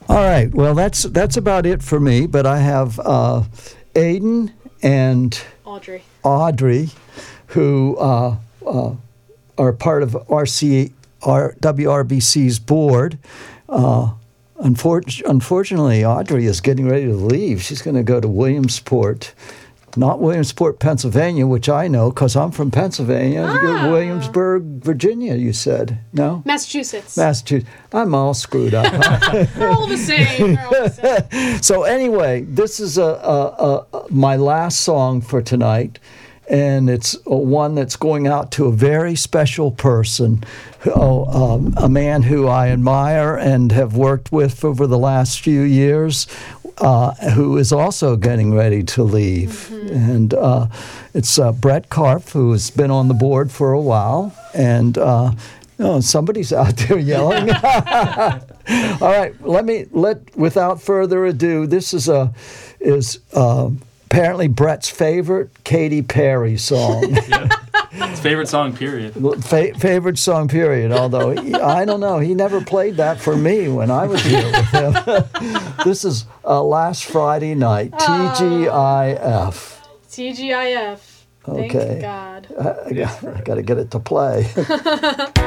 All right. Well, that's about it for me. But I have Aiden and Audrey, who are part of WRBC's board. Unfortunately, Audrey is getting ready to leave. She's going to go to Williamsport. Not Williamsport, Pennsylvania, which I know because I'm from Pennsylvania. You're Williamsburg, Virginia, you said. No? Massachusetts. I'm all screwed up. We're all the same. So anyway, this is my last song for tonight. And it's one that's going out to a very special person, a man who I admire and have worked with over the last few years, who is also getting ready to leave. And it's Brett Karpf, who has been on the board for a while. And somebody's out there yelling. All right, without further ado, this is apparently Brett's favorite Katy Perry song. His favorite song, period. Favorite song, period. Although, I don't know, he never played that for me when I was here with him. This is Last Friday Night, TGIF. TGIF. Okay. Thank God. I got to get it to play.